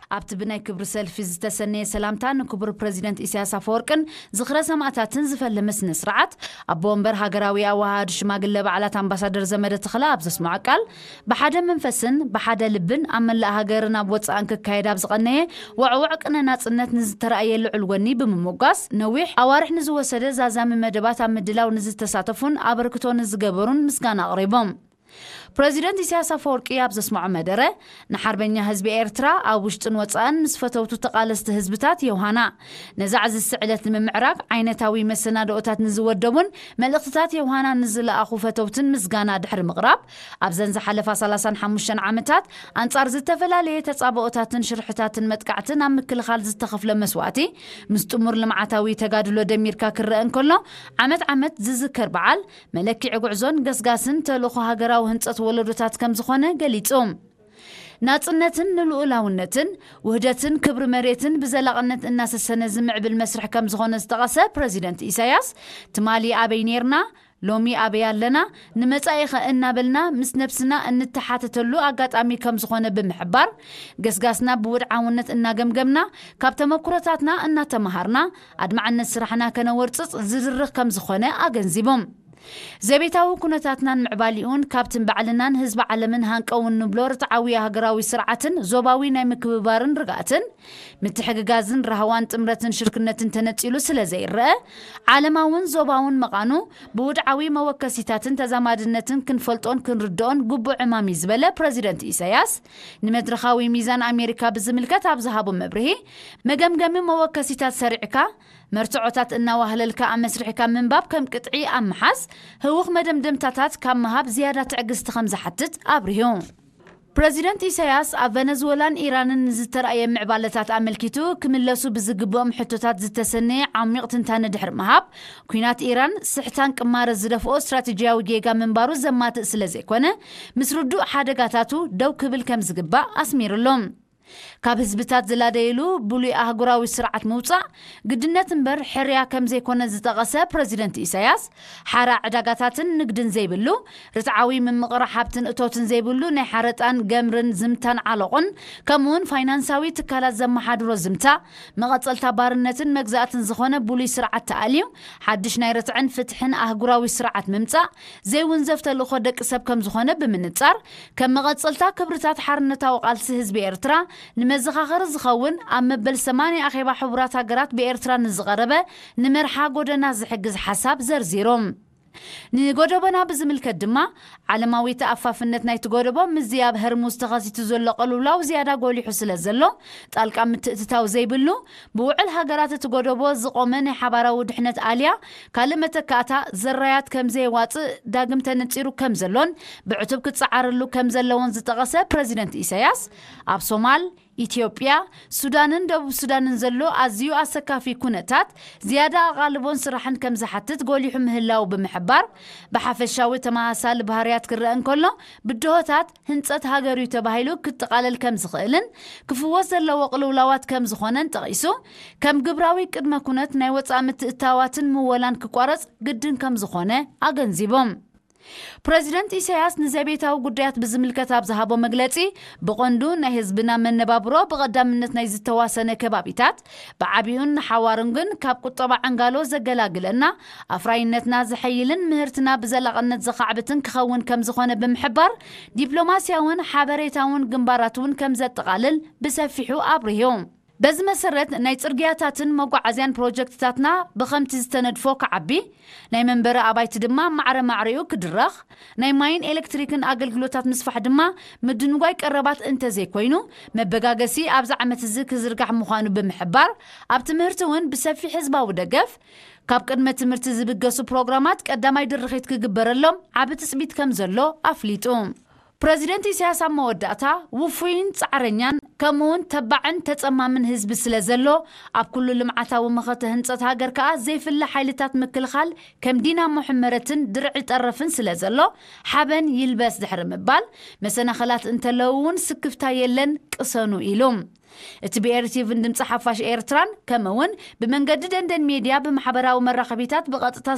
ኣብቲ ብናይ ክብሪ ሰልፊ ዝተሰነየ ሰላምታ ንክቡር ፕሬዚደንት ኢሳያስ አፈወርቅን ዝኽረ ሰማዕታትን ዝፈለመ ስነ ስርዓት ኣብ ወንበር ሃገራዊ ኣዋሃድ ሽማግለ በዓላት ኣምባሳደር ዘመደ ተኽላ ኣብ ዘስማዕ ቃል ብሓደ መንፈስን ብሓደ ልብን ኣብ መላእ ሃገርን ኣብ ወፃእን ክካየድ ኣብ ዝቐነየ ወዕውዕ ቅነናጽነት ንዝተረኣየ ልዑል ወኒ ብምሞጋስ ነዊሕ ኣዋርሕ ንዝወሰደ ዛዛሚ መደባት ኣብ ምድላው ንዝተሳተፉን ኣበርክቶ ንዝገበሩን ምስጋና ኣቕሪቦም ፕሬዚደንት ኢሳያስ አፈወርቂ ኣብ ዘስማዑ መደረ ንሓርበኛ ህዝቢ ኤርትራ ኣብ ውሽጥን ወፃእን ምስ ፈተውቱ ተቃለስቲ ህዝብታት የውሃና ነዛዕ ዝስዕለት ንምምዕራግ ዓይነታዊ መሰናዶታት ንዝወደቡን መልእኽትታት የውሃና ንዝለኣኹ ፈተውትን ምስጋና ድሕሪ ምቕራብ ኣብ ዘንዛ ሓለፋ 35 ዓመታት ኣንጻር ዝተፈላለየ ተጻብኦታትን ሽርሕታትን መጥቃዕትን ኣብ ምክልኻል ዝተኸፍለ መስዋዕቲ ምስ ጥሙር ልምዓታዊ ተጋድሎ ደሚርካ ክረአ እንከሎ ዓመት ዝዝከር በዓል መለኪዕ ጉዕዞን ገስጋስን ተልእኾ ሃገራዊ ህንጸት ወለዶታት ከም ዝኾነ ገሊጾም ናጽነትን ንልኡላውነትን ውህደትን ክብሪ መሬትን ብዘላቕነት እናሰሰነ ዝምዕብል መስርሕ ከም ዝኾነ ዝተቐሰ ፕሬዚደንት ኢሳያስ ትማሊ ኣበይ ነርና ሎሚ ኣበይ ኣለና ንመጻኢኸ እናበልና ምስ ነፍስና እንተሓተተሉ ኣጋጣሚ ከም ዝኾነ ብምሕባር ገስጋስና ብውድዓውነት እናገምገምና ካብ ተመክሮታትና እናተማሃርና ኣድማዕነት ስራሕና ከነወርጽጽ ዝድርኽ ከም ዝኾነ ኣገንዚቦም ዘቤታዊ ኩነታትናን ምዕባሊኡን ካብትን ባዕልናን ህዝቢ ዓለምን ሃንቀውን ንብሎ ርትዓዊ ሃገራዊ ስርዓትን ዞባዊ ናይ ምክብባርን ርጋትን ምትሕግጋዝን ረሃዋን ጥምረትን ሽርክነትን ተነጺሉ ስለዘይረአ ዓለማውን ዞባውን መቃኑ ብውድዓዊ መወከሲታትን ተዛማድነትን ክንፈልጦን ክንርድኦን ግቡዕ ዕማሚ ዝበለ ፕሬዚደንት ኢሳያስ ንመድረኻዊ ሚዛን ኣሜሪካ ብዝምልከት ኣብ ዝሃቦ መብርሂ መገምገሚ መወከሲታት ሰሪዕካ መርትዖታት እናዋህለልካ ኣመስሪሕካ ምንባብ ከም ቅጥዒ ኣምሓስ ህውኽ መደምደምታታት ካብ መሃብ ዝያዳ ትዕግስቲ ከም ዝሓትት ኣብርሂ ፕሬዚደንት ኢሳያስ ኣብ ቬነዙዌላን ኢራንን ዝተረኣየ ምዕባለታት ኣመልኪቱ ክምለሱ ብዝግብኦም ሕቶታት ዝተሰነየ ዓሚቕ ትንታነ ድሕሪ ምሃብ ኩናት ኢራን ስሕታን ቅማረ ዝደፍኦ ስትራቴጂያዊ ጌጋ ምንባሩ ዘማትእ ስለዘይኮነ ምስ ርዱእ ሓደጋታቱ ደው ክብል ከም ዝግባእ ኣስሚሩሎም ካብ ህዝብታት ዝላደይሉ ብሉይ ኣህጉራዊ ስርዓት ምውፃእ ግድነት እምበር ሕርያ ከም ዘይኮነ ዝጠቐሰ ፕሬዚደንት ኢሳያስ ሓራ ዕዳጋታትን ንግድን ዘይብሉ ርትዓዊ ምምቕራ ሓብትን እቶትን ዘይብሉ ናይ ሓረጣን ገምርን ዝምታን ዓለቑን ከምኡውን ፋይናንሳዊ ትካላት ዘመሓድሮ ዝምታ መቐጸልታ ባርነትን መግዛእትን ዝኾነ ብሉይ ስርዓት ተኣልዩ ሓድሽ ናይ ርትዕን ፍትሕን ኣህጉራዊ ስርዓት ምምፃእ ዘይውንዘፍ ተልእኾ ደቂ ሰብ ከም ዝኾነ ብምንጻር ከም መቐጸልታ ክብርታት ሓርነታዊ ቃልሲ ህዝቢ ኤርትራ ንመዘኻኸሪ ዝኸውን ኣብ መበል 80 ኣኼባ ሕቡራት ሃገራት ብኤርትራ ንዝቐረበ ንመርሓ ጎደና ዝሕግዝ ሓሳብ ዘርዚሮም ንጎደቦና ብዝምልከት ድማ ዓለማዊ ተኣፋፍነት ናይቲ ጎደቦ ምዝያብ ህርሙዝ ተኸሲቱ ዘሎ ቀልውላው ዝያዳ ጎሊሑ ስለ ዘሎ ጣልቃ ምትእትታው ዘይብሉ ብውዕል ሃገራት እቲ ጎደቦ ዝቆመ ናይ ሓባራዊ ድሕነት ኣልያ ካልእ መተካእታ ዘራያት ከም ዘይዋፅእ ዳግም ተነፂሩ ከም ዘሎን ብዕቱብ ክፀዓርሉ ከም ዘለዎን ዝጠቐሰ ፕሬዚደንት ኢሳያስ ኣብ ሶማል ኢትዮጵያ ሱዳንን ደቡብ ሱዳንን ዘሎ ኣዝዩ ኣሰካፊ ኩነታት ዝያዳ ኣቓልቦን ስራሕን ከም ዝሓትት ጎሊሑ ምህላው ብምሕባር ብሓፈሻዊ ተመሳሳሊ ባህርያት ክረአ እንከሎ ብድሆታት ህንፀት ሃገሪቱ ተባሂሉ ክትጠቃለል ከም ዝኽእልን ክፍወስ ዘለዎ ቅልውላዋት ከም ዝኾነን ጠቒሱ ከም ግብራዊ ቅድመ ኩነት ናይ ወፃኢ ምትእትታዋትን ምወላን ክቋረጽ ግድን ከም ዝኾነ ኣገንዚቦም ፕሬዚደንት ኢሳያስ ንዘቤታዊ ጉዳያት ብዝምልከት ኣብ ዝሃቦ መግለጺ ብቐንዱ ናይ ህዝብና መነባብሮ ብቐዳምነት ናይ ዝተዋሰነ ከባቢታት ብዓብዩን ሓዋርን ግን ካብ ቁጠባ ዕንጋሎ ዘገላግለና ኣፍራይነትና ዝሐይልን ምህርትና ብዘላቕነት ዘኻዕብትን ክኸውን ከም ዝኾነ ብምሕባር ዲፕሎማስያውን ሓበሬታውን ግንባራትን ከም ዘጠቓልል ብሰፊሑ ኣብርሂ በዚ መሰረት ናይ ጽርግያታትን መጓዓዝያን ፕሮጀክትታትና ብኸምቲ ዝተነድፎ ከዓቢ ናይ መንበረ ኣባይቲ ድማ ማዕረማዕሪኡ ክድረኽ ናይ ማይን ኤሌክትሪክን ኣገልግሎታት ምስፋሕ ድማ ምድንጓይ ቀረባት እንተዘይኮይኑ መበጋገሲ ኣብዚ ዓመት እዚ ክዝርጋሕ ምዃኑ ብምሕባር ኣብ ትምህርቲ እውን ብሰፊሕ ህዝባዊ ደገፍ ካብ ቅድመ ትምህርቲ ዝብገሱ ፕሮግራማት ቀዳማይ ድርኺት ክግበረሎም ዓብ ትጽቢት ከም ዘሎ ኣፍሊጡ ፕሬዚደንት ኢሳያስ ኣብ መወዳእታ ውፉይን ጻዕረኛን ከምኡውን ተባዕን ተጸማምን ህዝቢ ስለ ዘሎ ኣብ ኩሉ ልምዓታዊ መኸተ ህንጸት ሃገር ከዓ ዘይፍለ ሓይልታት ምክልኻል ከም ዲናሞ ሕመረትን ድርዒ ጠረፍን ስለ ዘሎ ሓበን ይልበስ ድሕሪ ምባል መሰናኸላት እንተለውን ስክፍታ የለን ቅሰኑ ኢሎም እቲ ብኤርቲቭ ድምፂ ሓፋሽ ኤርትራን ከምኡውን ብመንገዲ ደንደን ሚድያ ብማሕበራዊ መራኸቢታት ብቐጥታ